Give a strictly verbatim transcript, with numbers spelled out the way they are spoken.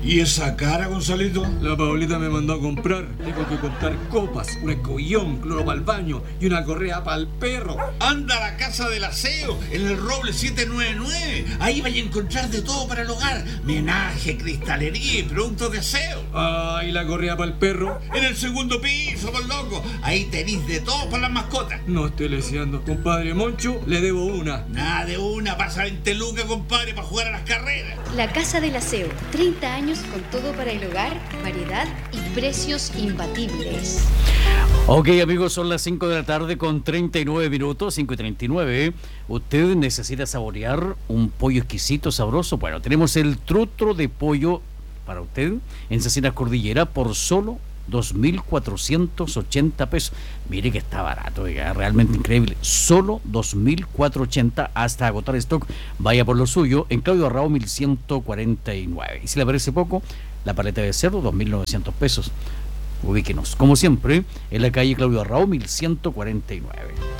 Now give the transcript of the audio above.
¿Y esa cara, Gonzalito? La Paulita me mandó a comprar. Tengo que comprar copas, un escobillón, cloro para el baño y una correa para el perro. Anda a la Casa del Aseo, en el Roble siete nueve nueve. Ahí vais a encontrar de todo para el hogar. Menaje, cristalería y productos de aseo. Ah, ¿y la correa para el perro? En el segundo piso, por loco. Ahí tenéis de todo para las mascotas. No estoy leseando. Compadre Moncho, le debo una. Nada de una, pasa veinte lucas, compadre, para jugar a las carreras. La Casa del Aseo, treinta años con todo para el hogar, variedad y precios imbatibles. Ok, amigos, son las cinco de la tarde con treinta y nueve minutos, cinco y treinta y nueve. ¿Usted necesita saborear un pollo exquisito, sabroso? Bueno, tenemos el trutro de pollo para usted en Cecinas Cordillera por solo dos mil cuatrocientos ochenta pesos. Mire que está barato, oiga, realmente increíble. Solo dos mil cuatrocientos ochenta hasta agotar stock. Vaya por lo suyo en Claudio Arrao mil ciento cuarenta y nueve. Y si le parece poco, la paleta de cerdo dos mil novecientos pesos. Ubíquenos, como siempre, en la calle Claudio Arrao mil ciento cuarenta y nueve.